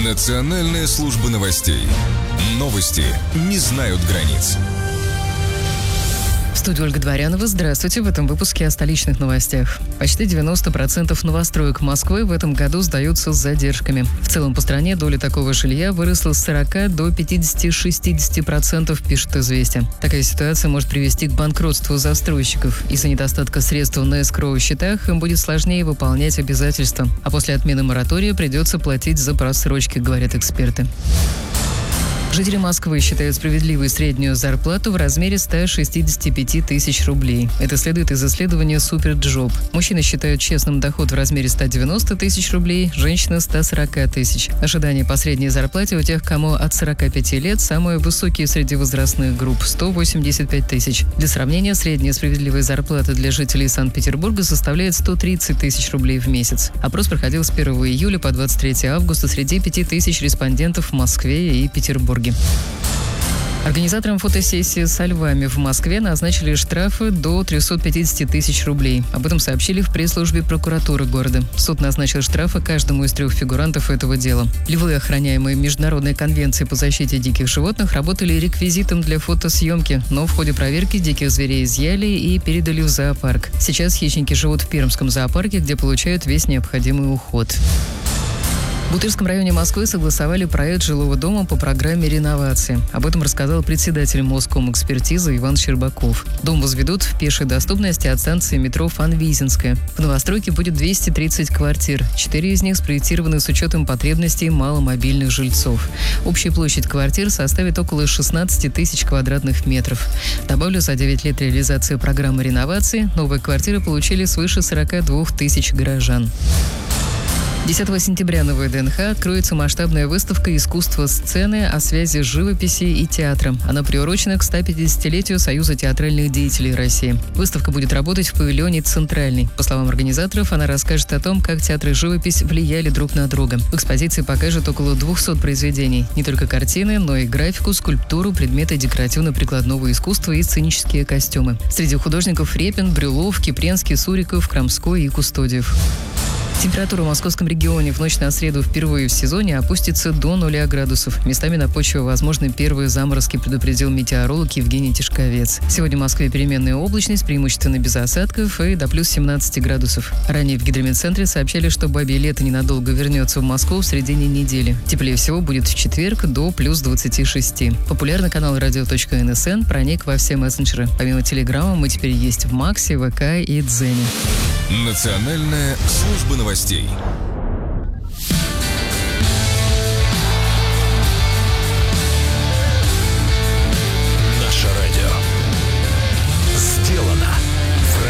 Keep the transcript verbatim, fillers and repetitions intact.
Национальная служба новостей. Новости не знают границ. В студии Ольга Дворянова. Здравствуйте. В этом выпуске о столичных новостях. Почти девяносто процентов новостроек Москвы в этом году сдаются с задержками. В целом по стране доля такого жилья выросла с сорока до пятидесяти-шестидесяти процентов, пишет «Известия». Такая ситуация может привести к банкротству застройщиков. Из-за недостатка средств на эскроу-счетах им будет сложнее выполнять обязательства. А после отмены моратория придется платить за просрочки, говорят эксперты. Жители Москвы считают справедливой среднюю зарплату в размере ста шестидесяти пяти тысяч рублей. Это следует из исследования «Суперджоп». Мужчины считают честным доход в размере ста девяноста тысяч рублей, женщины – ста сорока тысяч. Ожидания по средней зарплате у тех, кому от сорока пяти лет, самые высокие среди возрастных групп – сто восемьдесят пять тысяч. Для сравнения, средняя справедливая зарплата для жителей Санкт-Петербурга составляет сто тридцать тысяч рублей в месяц. Опрос проходил с первого июля по двадцать третье августа среди пяти тысяч респондентов в Москве и Петербурге. Организаторам фотосессии со львами в Москве назначили штрафы до трёхсот пятидесяти тысяч рублей. Об этом сообщили в пресс-службе прокуратуры города. Суд назначил штрафы каждому из трех фигурантов этого дела. Львы, охраняемые Международной конвенцией по защите диких животных, работали реквизитом для фотосъемки, но в ходе проверки диких зверей изъяли и передали в зоопарк. Сейчас хищники живут в Пермском зоопарке, где получают весь необходимый уход. В Бутырском районе Москвы согласовали проект жилого дома по программе реновации. Об этом рассказал председатель Моском-экспертизы Иван Щербаков. Дом возведут в пешей доступности от станции метро Фанвизинская. В новостройке будет двести тридцать квартир. Четыре из них спроектированы с учетом потребностей маломобильных жильцов. Общая площадь квартир составит около шестнадцати тысяч квадратных метров. Добавлю, за девять лет реализации программы реновации новые квартиры получили свыше сорока двух тысяч горожан. десятого сентября на вэ дэ эн ха откроется масштабная выставка «Искусство сцены» о связи живописи и театра. Она приурочена к ста пятидесятилетию Союза театральных деятелей России. Выставка будет работать в павильоне «Центральный». По словам организаторов, она расскажет о том, как театр и живопись влияли друг на друга. В экспозиции покажут около двухсот произведений. Не только картины, но и графику, скульптуру, предметы декоративно-прикладного искусства и сценические костюмы. Среди художников Репин, Брюлов, Кипренский, Суриков, Крамской и Кустодиев. Температура в московском регионе в ночь на среду впервые в сезоне опустится до нуля градусов. Местами на почве возможны первые заморозки, предупредил метеоролог Евгений Тишковец. Сегодня в Москве переменная облачность, преимущественно без осадков, и до плюс семнадцати градусов. Ранее в гидрометцентре сообщали, что бабье лето ненадолго вернется в Москву в середине недели. Теплее всего будет в четверг до плюс двадцати шести. Популярный канал радио точка эн эс эн проник во все мессенджеры. Помимо Телеграма мы теперь есть в Максе, вэ ка и Дзене. Национальная служба новостей.